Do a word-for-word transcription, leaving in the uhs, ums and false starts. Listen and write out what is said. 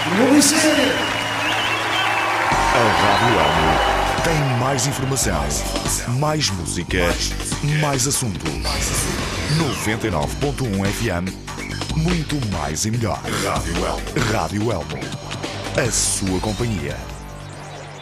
A Rádio Elmo tem mais informação, mais música, mais assuntos. noventa e nove ponto um F M, muito mais e melhor. Rádio Elmo. Rádio Elmo. A sua companhia.